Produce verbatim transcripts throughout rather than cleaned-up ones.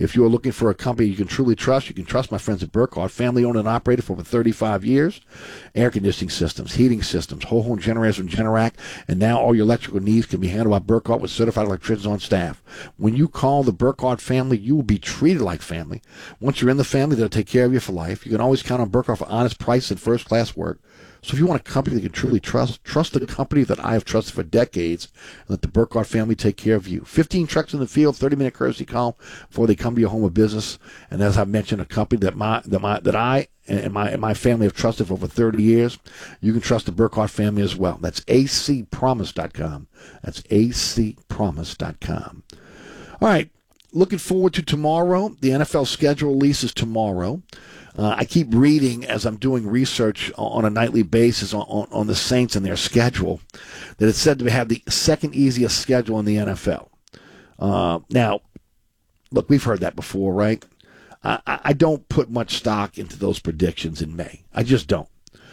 If you are looking for a company you can truly trust, you can trust my friends at Burkhardt, family owned and operated for over thirty-five years. Air conditioning systems, heating systems, whole home generators from Generac, and now all your electrical needs can be handled by Burkhardt with certified electricians on staff. When you call the Burkhardt family, you will be treated like family. Once you're in the family, they'll take care of you for life. You can always count on Burkhardt for honest price and first-class work. So if you want a company that you can truly trust, trust the company that I have trusted for decades, and let the Burkhardt family take care of you. fifteen trucks in the field, thirty-minute courtesy call before they come to your home of business. And as I mentioned, a company that my that my that I and my and my family have trusted for over thirty years. You can trust the Burkhardt family as well. That's A C promise dot com. That's A C promise dot com. All right, looking forward to tomorrow. The N F L schedule releases tomorrow. Uh, I keep reading as I'm doing research on a nightly basis on, on, on the Saints and their schedule that it's said to have the second easiest schedule in the N F L. Uh, now, look, we've heard that before, right? I, I don't put much stock into those predictions in May. I just don't.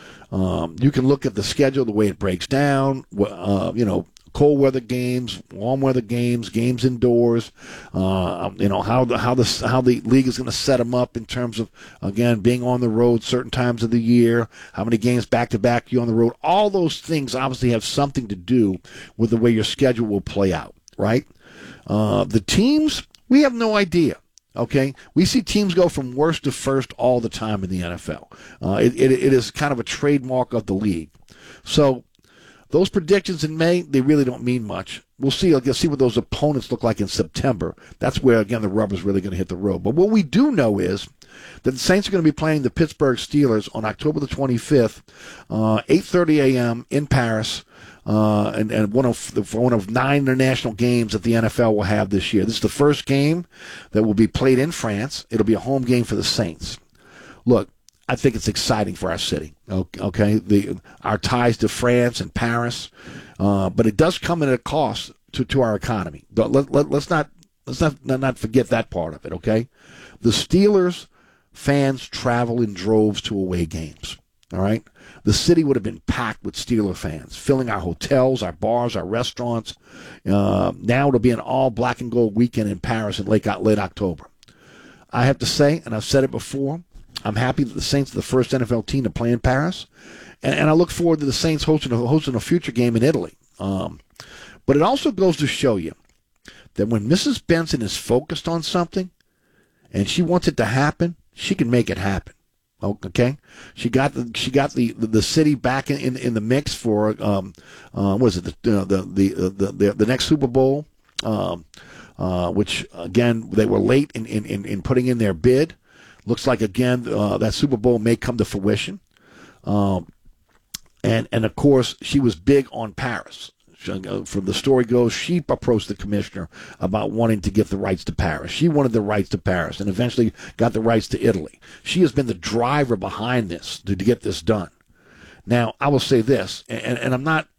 Um, you can look at the schedule, the way it breaks down, uh, you know, cold weather games, warm weather games, games indoors. Uh, you know how the how the how the league is going to set them up in terms of, again, being on the road certain times of the year. How many games back to back you on the road? All those things obviously have something to do with the way your schedule will play out, right? Uh, the teams, we have no idea. Okay, we see teams go from worst to first all the time in the N F L. Uh, it, it it is kind of a trademark of the league. So those predictions in May, they really don't mean much. We'll see. I'll see what those opponents look like in September. That's where, again, the rubber's really going to hit the road. But what we do know is that the Saints are going to be playing the Pittsburgh Steelers on October the twenty-fifth, uh, eight thirty a.m. in Paris, uh, and, and one of the, one of nine international games that the N F L will have this year. This is the first game that will be played in France. It'll be a home game for the Saints. Look, I think it's exciting for our city. Okay, the our ties to France and Paris, uh, but it does come at a cost to, to our economy. Let, let, let's not let's not not forget that part of it. Okay, the Steelers fans travel in droves to away games. All right, the city would have been packed with Steeler fans, filling our hotels, our bars, our restaurants. Uh, now it'll be an all black and gold weekend in Paris in late late October. I have to say, and I've said it before, I'm happy that the Saints are the first N F L team to play in Paris, and, and I look forward to the Saints hosting a, hosting a future game in Italy. Um, but it also goes to show you that when Missus Benson is focused on something and she wants it to happen, she can make it happen. Okay, she got the she got the, the, the city back in, in, in the mix for um uh, what is it the uh, the, the the the the next Super Bowl, um, uh, which again they were late in in, in putting in their bid. Looks like, again, uh, that Super Bowl may come to fruition. Um, and, and, of course, she was big on Paris. From the story goes, she approached the commissioner about wanting to get the rights to Paris. She wanted the rights to Paris and eventually got the rights to Italy. She has been the driver behind this to, to get this done. Now, I will say this, and, and I'm not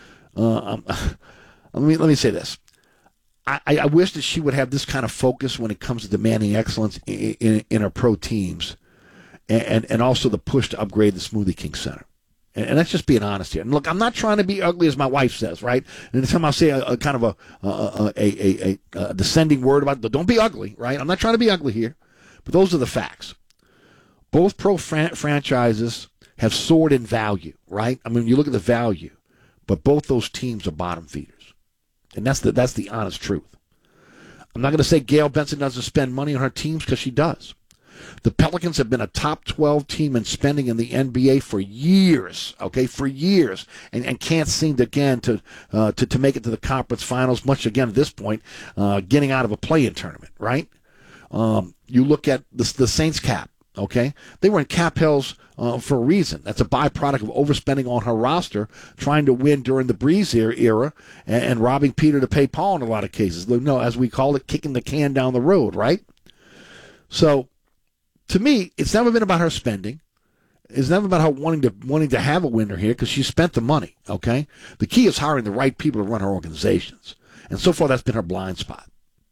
uh, I'm, let me let me say this. I, I wish that she would have this kind of focus when it comes to demanding excellence in, in, in her pro teams, and, and, and also the push to upgrade the Smoothie King Center. And, and that's just being honest here. And look, I'm not trying to be ugly, as my wife says, right? And anytime I say a, a kind of a a, a, a a descending word about it, don't be ugly, right? I'm not trying to be ugly here, but those are the facts. Both pro fran- franchises have soared in value, right? I mean, you look at the value, but both those teams are bottom feeders. And that's the that's the honest truth. I'm not going to say Gail Benson doesn't spend money on her teams, because she does. The Pelicans have been a top twelve team in spending in the N B A for years, okay, for years, and, and can't seem to, again, to, uh, to to make it to the conference finals, much, again, at this point, uh, getting out of a play-in tournament, right? Um, you look at the, the Saints cap, okay? They were in cap hells uh, for a reason. That's a byproduct of overspending on her roster, trying to win during the Breeze era, and, and robbing Peter to pay Paul in a lot of cases. No, as we call it, kicking the can down the road, right? So, to me, it's never been about her spending. It's never about her wanting to wanting to have a winner here, because she spent the money, okay? The key is hiring the right people to run her organizations. And so far, that's been her blind spot.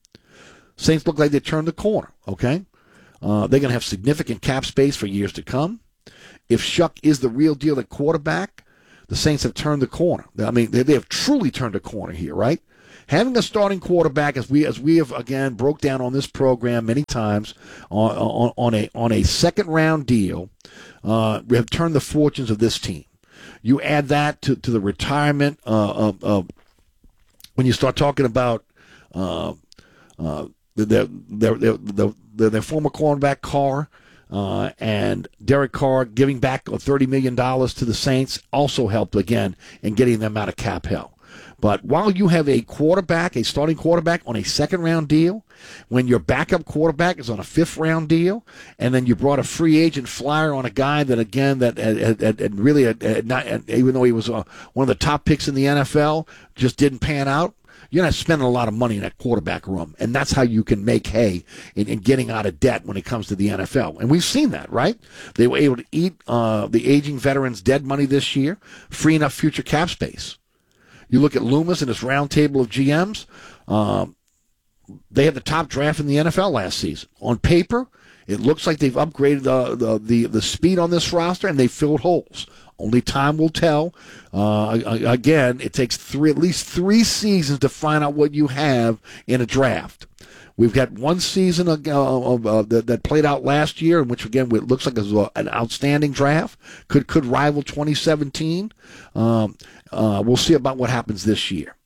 Saints look like they turned the corner, okay? Uh, they're going to have significant cap space for years to come. If Shuck is the real deal at quarterback, the Saints have turned the corner. I mean, they, they have truly turned a corner here, right? having a starting quarterback, as we as we have again broke down on this program many times, on on, on a on a second round deal, uh, we have turned the fortunes of this team. You add that to, to the retirement uh, of, of when you start talking about uh, uh, their, their, their, their, their former cornerback Carr uh, and Derek Carr giving back thirty million dollars to the Saints also helped again in getting them out of cap hell. But while you have a quarterback, a starting quarterback on a second-round deal, when your backup quarterback is on a fifth-round deal, and then you brought a free agent flyer on a guy that, again, that had, had, had really, had, had not, even though he was uh, one of the top picks in the N F L, just didn't pan out, you're not spending a lot of money in that quarterback room. And that's how you can make hay in, in getting out of debt when it comes to the N F L. And we've seen that, right? They were able to eat uh, the aging veterans' dead money this year, freeing up future cap space. You look at Loomis and his round table of G Ms. Um, they had the top draft in the N F L last season. On paper, it looks like they've upgraded the the the, the speed on this roster, and they filled holes. Only time will tell. Uh, again, it takes three at least three seasons to find out what you have in a draft. We've got one season of, uh, uh, that, that played out last year, in which, again, it looks like it was an outstanding draft. Could could rival twenty seventeen. Um, uh, we'll see about what happens this year.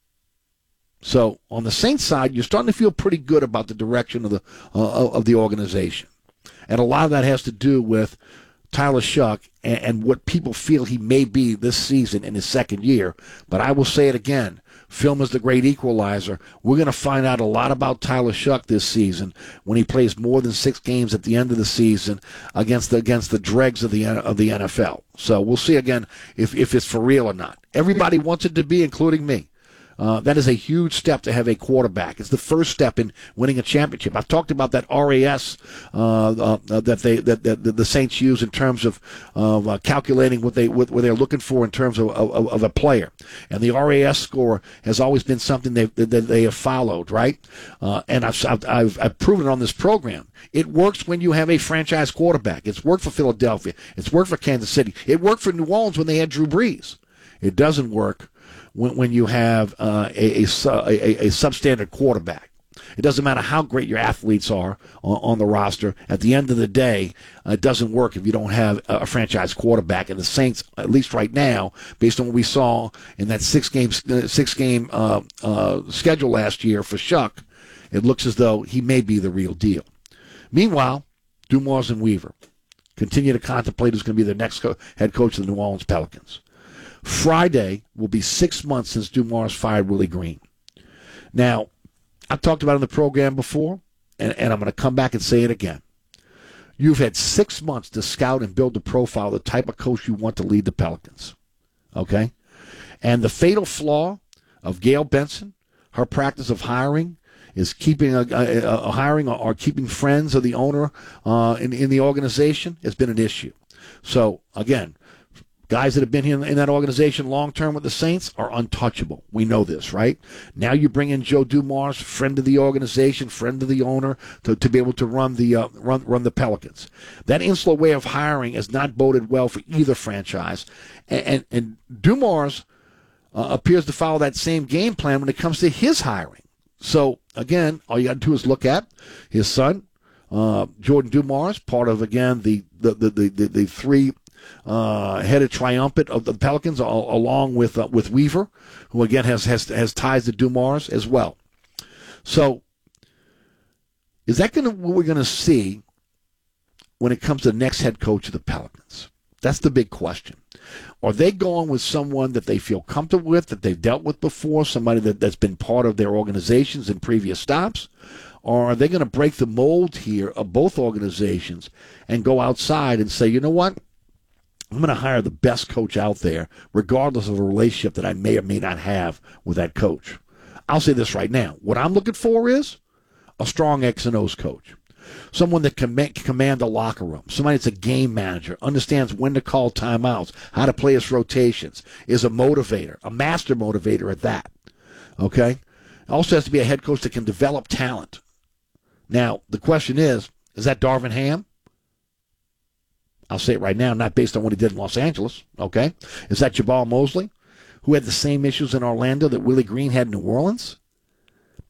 So on the Saints side, you're starting to feel pretty good about the direction of the uh, of the organization. And a lot of that has to do with Tyler Shough and, and what people feel he may be this season in his second year. But I will say it again. Film is the great equalizer. We're going to find out a lot about Tyler Shough this season when he plays more than six games at the end of the season against the, against the dregs of the of the N F L. So we'll see again if, if it's for real or not. Everybody wants it to be, including me. Uh, that is a huge step to have a quarterback. It's the first step in winning a championship. I've talked about that R A S uh, uh, that they that, that the Saints use in terms of of uh, calculating what they what, what they're looking for in terms of, of, of a player. And the R A S score has always been something they that they have followed, right? Uh, and I've, I've I've proven it on this program. It works when you have a franchise quarterback. It's worked for Philadelphia. It's worked for Kansas City. It worked for New Orleans when they had Drew Brees. It doesn't work when, when you have uh, a, a, a, a substandard quarterback. It doesn't matter how great your athletes are on, on the roster. At the end of the day, uh, it doesn't work if you don't have a, a franchise quarterback. And the Saints, at least right now, based on what we saw in that six-game six-game uh, uh, schedule last year for Shough, it looks as though he may be the real deal. Meanwhile, Dumars and Weaver continue to contemplate who's going to be the next co- head coach of the New Orleans Pelicans. Friday will be six months since Dumars fired Willie Green. Now, I've talked about it in the program before, and, and I'm going to come back and say it again. You've had six months to scout and build a profile of the type of coach you want to lead the Pelicans. Okay? And the fatal flaw of Gail Benson, her practice of hiring, is keeping a, a, a hiring or, or keeping friends of the owner uh, in, in the organization has been an issue. So, again, guys that have been here in that organization long-term with the Saints are untouchable. We know this, right? Now you bring in Joe Dumars, friend of the organization, friend of the owner, to, to be able to run the uh, run run the Pelicans. That insular way of hiring has not boded well for either franchise. And, and, and Dumars uh, appears to follow that same game plan when it comes to his hiring. So, again, all you got to do is look at his son, uh, Jordan Dumars, part of, again, the, the, the, the, the, the three Uh, headed triumvirate of the Pelicans, all, along with uh, with Weaver, who again has, has has ties to Dumars as well. So, is that going to what we're going to see when it comes to the next head coach of the Pelicans? That's the big question. Are they going with someone that they feel comfortable with, that they've dealt with before, somebody that, that's been part of their organizations in previous stops? Or are they going to break the mold here of both organizations and go outside and say, you know what? I'm going to hire the best coach out there, regardless of a relationship that I may or may not have with that coach. I'll say this right now. What I'm looking for is a strong X and O's coach. Someone that can make, command the locker room. Somebody that's a game manager, understands when to call timeouts, how to play his rotations, is a motivator, a master motivator at that. Okay? Also has to be a head coach that can develop talent. Now, the question is, is that Darvin Ham? I'll say it right now, not based on what he did in Los Angeles, okay? Is that Jabal Mosley, who had the same issues in Orlando that Willie Green had in New Orleans?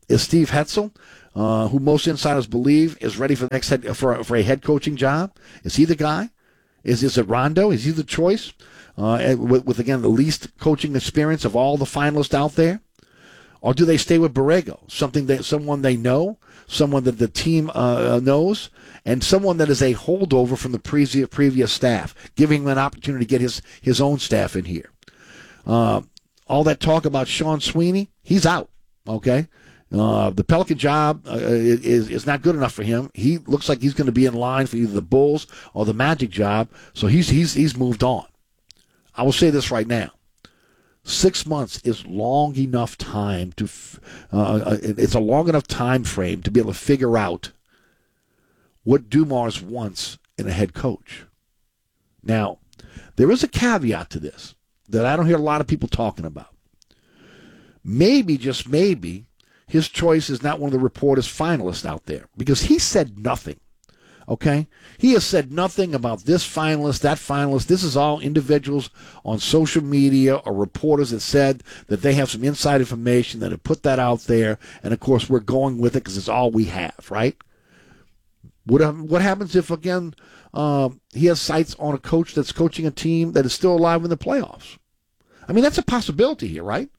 Is Steve Hetzel, uh, who most insiders believe is ready for the next head, for, for a head coaching job? Is he the guy? Is, is it Rondo? Is he the choice? Uh, with, with, again, the least coaching experience of all the finalists out there? Or do they stay with Borrego, something that someone they know, someone that the team uh, knows, and someone that is a holdover from the previous previous staff, giving him an opportunity to get his, his own staff in here? Uh, all that talk about Sean Sweeney, he's out, okay? Uh, the Pelican job uh, is, is not good enough for him. He looks like he's going to be in line for either the Bulls or the Magic job, so he's he's he's moved on. I will say this right now. Six months is long enough time to, uh, it's a long enough time frame to be able to figure out what Dumars wants in a head coach. Now, there is a caveat to this that I don't hear a lot of people talking about. Maybe, just maybe, his choice is not one of the reporters' finalists out there because he said nothing. Okay? He has said nothing about this finalist, that finalist. This is all individuals on social media or reporters that said that they have some inside information that have put that out there. And, of course, we're going with it because it's all we have, right? What, what happens if, again, um, he has sights on a coach that's coaching a team that is still alive in the playoffs? I mean, that's a possibility here, right?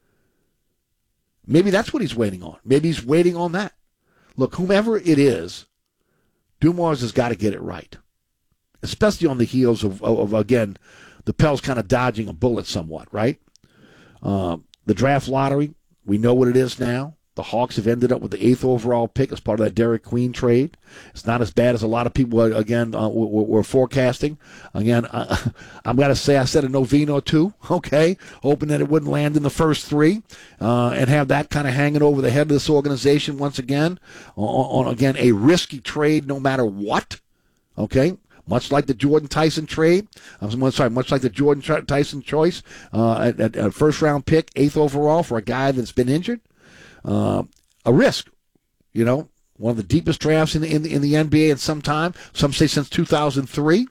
Maybe that's what he's waiting on. Maybe he's waiting on that. Look, whomever it is, Dumars has got to get it right, especially on the heels of, of, of again, the Pels kind of dodging a bullet somewhat, right? Uh, the draft lottery, we know what it is now. The Hawks have ended up with the eighth overall pick as part of that Derek Queen trade. It's not as bad as a lot of people, again, uh, were, were forecasting. Again, uh, I'm going to say I said a Novino or two, okay, hoping that it wouldn't land in the first three uh, and have that kind of hanging over the head of this organization once again on, on, again, a risky trade no matter what, okay? Much like the Jordan Tyson trade, I'm sorry, much like the Jordan Tyson choice, uh, at, at a first-round pick, eighth overall for a guy that's been injured. Uh, a risk, you know, one of the deepest drafts in the, in the in the N B A in some time. Some say since two thousand three,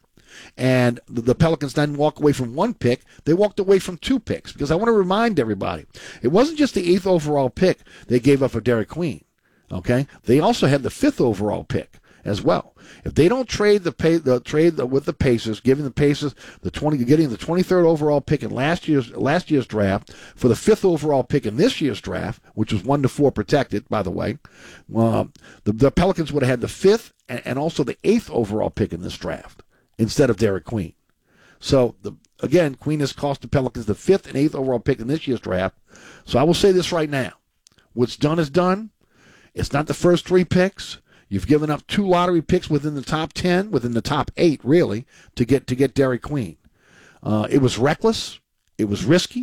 and the, the Pelicans didn't walk away from one pick; they walked away from two picks. Because I want to remind everybody, it wasn't just the eighth overall pick they gave up for Derek Queen. Okay, they also had the fifth overall pick as well. If they don't trade the pay, the trade with the Pacers, giving the Pacers the twenty, getting the twenty-third overall pick in last year's last year's draft for the fifth overall pick in this year's draft, which was one to four protected, by the way, uh, the, the Pelicans would have had the fifth and, and also the eighth overall pick in this draft instead of Derek Queen. So the, again, Queen has cost the Pelicans the fifth and eighth overall pick in this year's draft. So I will say this right now: what's done is done. It's not the first three picks. You've given up two lottery picks within the top ten, within the top eight, really, to get to get Derek Queen. Uh, it was reckless. It was risky.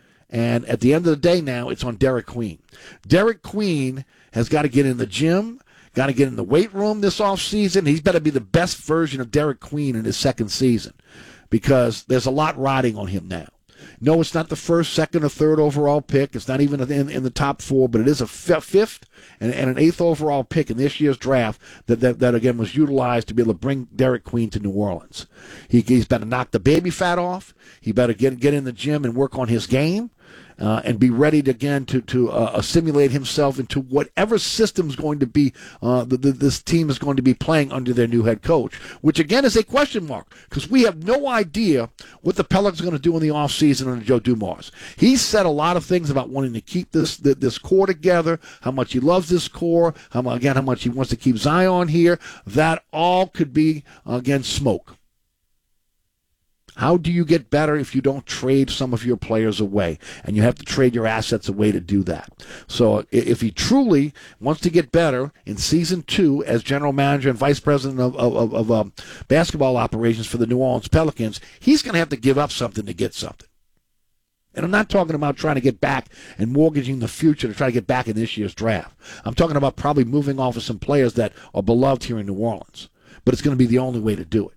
And at the end of the day now, it's on Derek Queen. Derek Queen has got to get in the gym, got to get in the weight room this offseason. He's better be the best version of Derek Queen in his second season because there's a lot riding on him now. No, it's not the first, second, or third overall pick. It's not even in, in the top four, but it is a f- fifth and, and an eighth overall pick in this year's draft that, that, that, again, was utilized to be able to bring Derek Queen to New Orleans. He, he's better knock the baby fat off. He better get, get in the gym and work on his game. Uh, and be ready to, again to to uh, assimilate himself into whatever system is going to be uh, the, the, this team is going to be playing under their new head coach, which again is a question mark because we have no idea what the Pelicans are going to do in the offseason under Joe Dumars. He said a lot of things about wanting to keep this this core together, how much he loves this core, how again how much he wants to keep Zion here. That all could be again smoke. How do you get better if you don't trade some of your players away? And you have to trade your assets away to do that. So if he truly wants to get better in season two as general manager and vice president of, of, of um, basketball operations for the New Orleans Pelicans, he's going to have to give up something to get something. And I'm not talking about trying to get back and mortgaging the future to try to get back in this year's draft. I'm talking about probably moving off of some players that are beloved here in New Orleans. But it's going to be the only way to do it.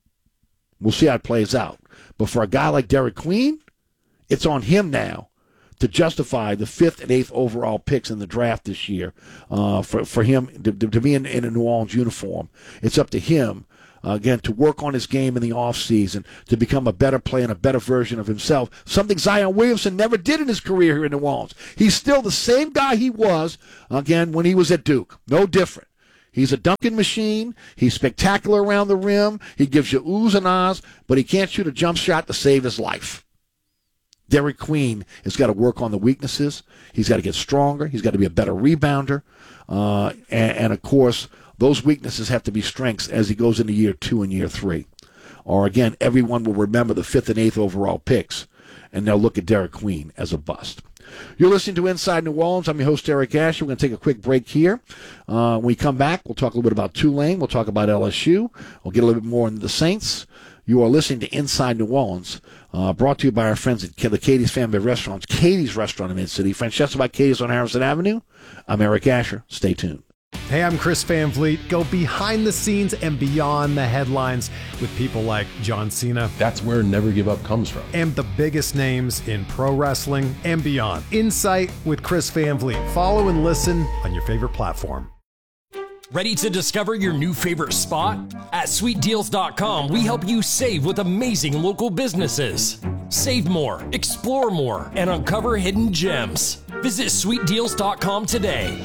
We'll see how it plays out. But for a guy like Derek Queen, it's on him now to justify the fifth and eighth overall picks in the draft this year uh, for, for him to, to be in, in a New Orleans uniform. It's up to him, uh, again, to work on his game in the offseason, to become a better player and a better version of himself, something Zion Williamson never did in his career here in New Orleans. He's still the same guy he was, again, when he was at Duke. No different. He's a dunking machine. He's spectacular around the rim. He gives you oohs and ahs, but he can't shoot a jump shot to save his life. Derek Queen has got to work on the weaknesses. He's got to get stronger. He's got to be a better rebounder. Uh, and, and, of course, those weaknesses have to be strengths as he goes into year two and year three. Or, again, everyone will remember the fifth and eighth overall picks, and they'll look at Derek Queen as a bust. You're listening to Inside New Orleans. I'm your host, Eric Asher. We're going to take a quick break here. Uh, when we come back, we'll talk a little bit about Tulane. We'll talk about L S U. We'll get a little bit more into the Saints. You are listening to Inside New Orleans, uh, brought to you by our friends at the Katie's Family of Restaurants, Katie's Restaurant in Mid-City. Francesca by Katie's on Harrison Avenue. I'm Eric Asher. Stay tuned. Hey, I'm Chris Van Vliet. Go behind the scenes and beyond the headlines with people like John Cena. That's where Never Give Up comes from. And the biggest names in pro wrestling and beyond. Insight with Chris Van Vliet. Follow and listen on your favorite platform. Ready to discover your new favorite spot? At sweet deals dot com, we help you save with amazing local businesses. Save more, explore more, and uncover hidden gems. Visit sweet deals dot com today.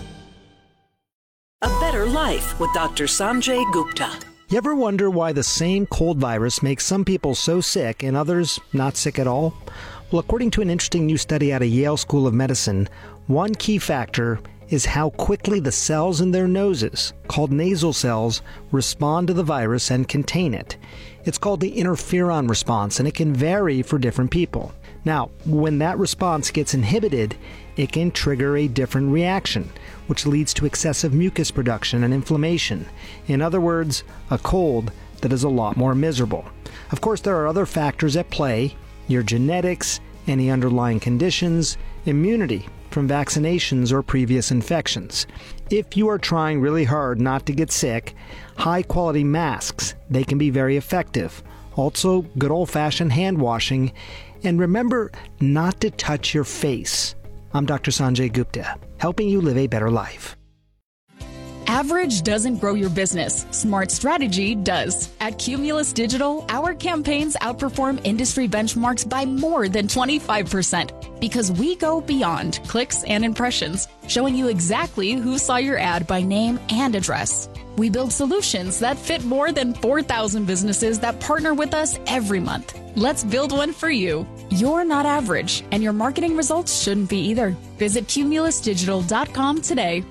A Better Life with Doctor Sanjay Gupta. You ever wonder why the same cold virus makes some people so sick and others not sick at all? Well, according to an interesting new study out of Yale School of Medicine, one key factor is how quickly the cells in their noses, called nasal cells, respond to the virus and contain it. It's called the interferon response, and it can vary for different people. Now, when that response gets inhibited, it can trigger a different reaction, which leads to excessive mucus production and inflammation. In other words, a cold that is a lot more miserable. Of course, there are other factors at play: your genetics, any underlying conditions, immunity from vaccinations or previous infections. If you are trying really hard not to get sick, high-quality masks, they can be very effective. Also, good old-fashioned hand washing. And remember not to touch your face. I'm Doctor Sanjay Gupta, helping you live a better life. Average doesn't grow your business. Smart strategy does. At Cumulus Digital, our campaigns outperform industry benchmarks by more than twenty-five percent because we go beyond clicks and impressions, showing you exactly who saw your ad by name and address. We build solutions that fit more than four thousand businesses that partner with us every month. Let's build one for you. You're not average, and your marketing results shouldn't be either. Visit cumulus digital dot com today.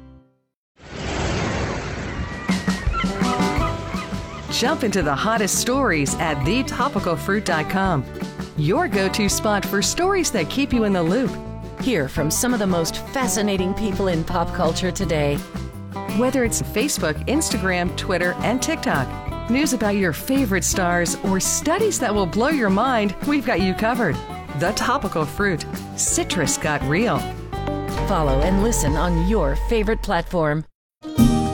Jump into the hottest stories at the topical fruit dot com. Your go-to spot for stories that keep you in the loop. Hear from some of the most fascinating people in pop culture today. Whether it's Facebook, Instagram, Twitter, and TikTok, news about your favorite stars, or studies that will blow your mind, we've got you covered. The Topical Fruit. Citrus got real. Follow and listen on your favorite platform.